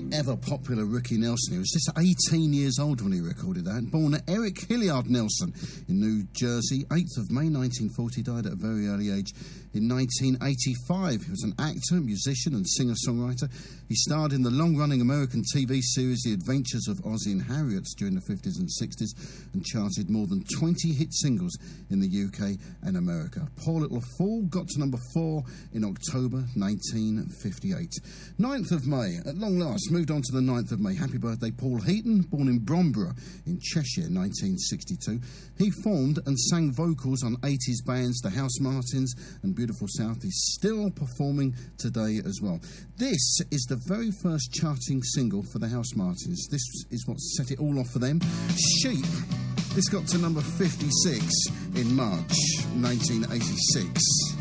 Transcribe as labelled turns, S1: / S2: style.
S1: ever-popular Ricky Nelson. He was just 18 years old when he recorded that. Born Eric Hilliard Nelson in New Jersey, 8th of May 1940, died at a very early age in 1985. He was an actor, musician and singer-songwriter. He starred in the long-running American TV series The Adventures of Ozzie and Harriet during the 50s and 60s and charted more than 20 hit singles in the UK and America. Poor Little Fool got to number 4 in October 1958. 9th of May, at long last, moved on to the 9th of May. Happy birthday, Paul Heaton, born in Bromborough in Cheshire, 1962. He formed and sang vocals on 80s bands The House Martins and Beautiful South. He's still performing today as well. This is the very first charting single for The House Martins. This is what set it all off for them. Sheep. This got to number 56 in March 1986.